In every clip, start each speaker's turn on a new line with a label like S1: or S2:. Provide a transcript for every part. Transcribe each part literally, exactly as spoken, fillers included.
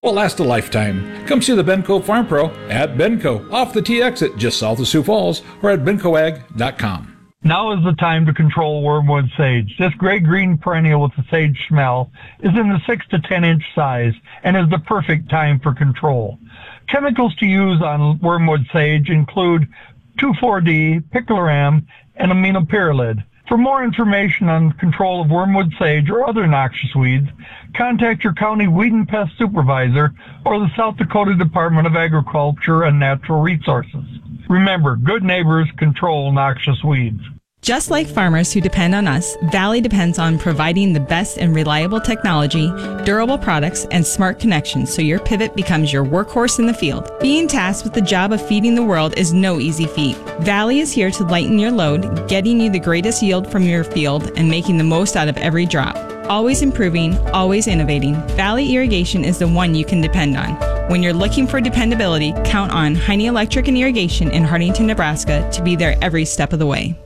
S1: will last a lifetime. Come see the Benco Farm Pro at Benco, off the T exit just south of Sioux Falls, or at benco ag dot com.
S2: Now is the time to control wormwood sage. This gray green perennial with the sage smell is in the six to ten inch size and is the perfect time for control. Chemicals to use on wormwood sage include two four D, picloram, and aminopyrrolid. For more information on control of wormwood sage or other noxious weeds, contact your county weed and pest supervisor or the South Dakota Department of Agriculture and Natural Resources. Remember, good neighbors control noxious weeds.
S3: Just like farmers who depend on us, Valley depends on providing the best and reliable technology, durable products, and smart connections so your pivot becomes your workhorse in the field. Being tasked with the job of feeding the world is no easy feat. Valley is here to lighten your load, getting you the greatest yield from your field and making the most out of every drop. Always improving, always innovating, Valley Irrigation is the one you can depend on. When you're looking for dependability, count on Heine Electric and Irrigation in Hartington, Nebraska to be there every step of the way.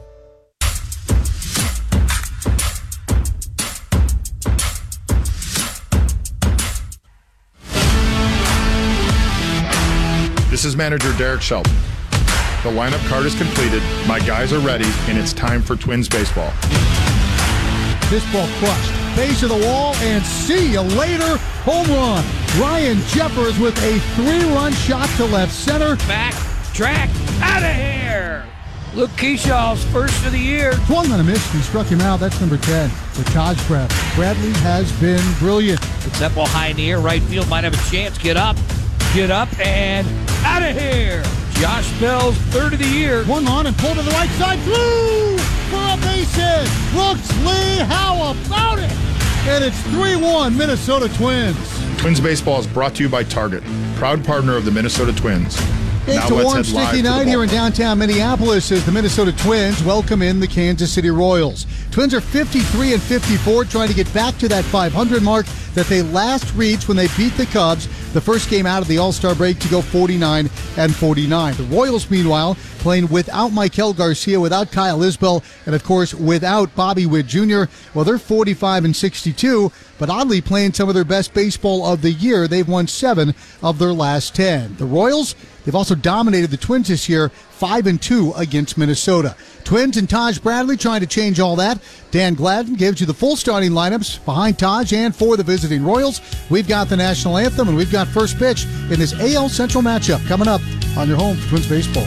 S4: This is manager Derek Shelton. The lineup card is completed, my guys are ready, and it's time for Twins baseball.
S5: This ball crushed. Base of the wall, and see you later. Home run. Ryan Jeffers with a three-run shot to left center.
S6: Back, track, out of here. Luke Keeshaw's first of the year.
S5: Swung on a miss. He struck him out. That's number ten for Taj Bradley. Bradley has been brilliant.
S6: It's that ball high in the air. Right field might have a chance. Get up, get up, and out of here. Josh Bell's third of the year.
S5: Swung on and pulled to the right side. Through for a base hit. Brooks Lee, how about it? And it's three one Minnesota Twins.
S4: Twins baseball is brought to you by Target, proud partner of the Minnesota Twins.
S5: It's a warm, sticky night here in downtown Minneapolis as the Minnesota Twins welcome in the Kansas City Royals. Twins are fifty-three and fifty-four, trying to get back to that five hundred mark that they last reached when they beat the Cubs the first game out of the All-Star break to go forty-nine and forty-nine. The Royals, meanwhile, playing without Michael Garcia, without Kyle Isbell, and of course without Bobby Witt Junior Well, they're forty-five and sixty-two, but oddly playing some of their best baseball of the year. They've won seven of their last ten. The Royals, they've also dominated the Twins this year, five and two against Minnesota. Twins and Taj Bradley trying to change all that. Dan Gladden gives you the full starting lineups behind Taj and for the visiting Royals. We've got the national anthem, and we've got first pitch in this A L Central matchup coming up on your home for Twins baseball.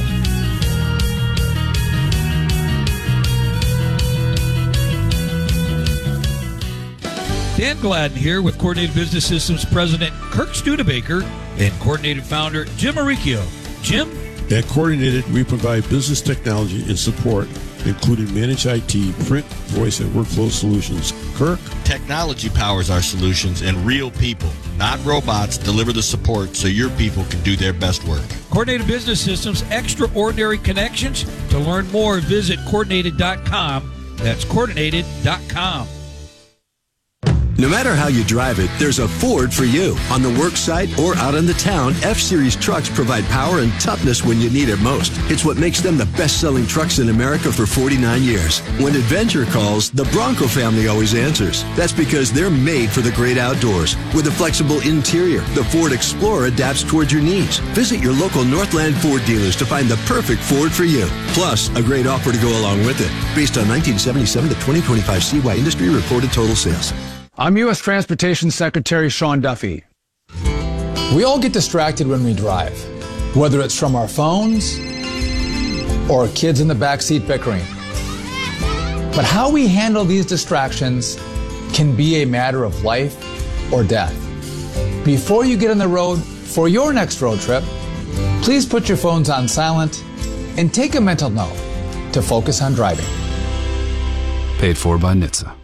S6: Dan Gladden here with Coordinated Business Systems President Kirk Studebaker and Coordinated Founder Jim Aricchio. Jim?
S7: At Coordinated, we provide business technology and support, including managed I T, print, voice, and workflow solutions. Kirk?
S8: Technology powers our solutions, and real people, not robots, deliver the support so your people can do their best work.
S6: Coordinated Business Systems, extraordinary connections. To learn more, visit coordinated dot com. That's coordinated dot com.
S9: No matter how you drive it, there's a Ford for you. On the work site or out in the town, F-Series trucks provide power and toughness when you need it most. It's what makes them the best-selling trucks in America for forty-nine years. When adventure calls, the Bronco family always answers. That's because they're made for the great outdoors. With a flexible interior, the Ford Explorer adapts towards your needs. Visit your local Northland Ford dealers to find the perfect Ford for you. Plus, a great offer to go along with it. Based on nineteen seventy-seven to twenty twenty-five C Y industry reported total sales.
S10: I'm U S Transportation Secretary Sean Duffy. We all get distracted when we drive, whether it's from our phones or kids in the backseat bickering. But how we handle these distractions can be a matter of life or death. Before you get on the road for your next road trip, please put your phones on silent and take a mental note to focus on driving.
S11: Paid for by N H T S A.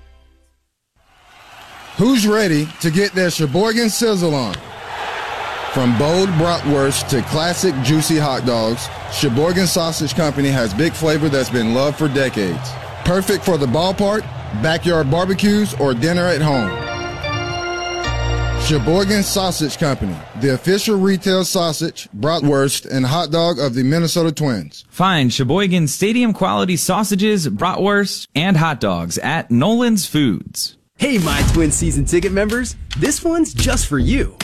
S12: Who's ready to get their Sheboygan Sizzle on? From bold bratwurst to classic juicy hot dogs, Sheboygan Sausage Company has big flavor that's been loved for decades. Perfect for the ballpark, backyard barbecues, or dinner at home. Sheboygan Sausage Company, the official retail sausage, bratwurst, and hot dog of the Minnesota Twins.
S13: Find Sheboygan Stadium quality sausages, bratwurst, and hot dogs at Nolan's Foods.
S14: Hey, My Twin season ticket members, this one's just for you.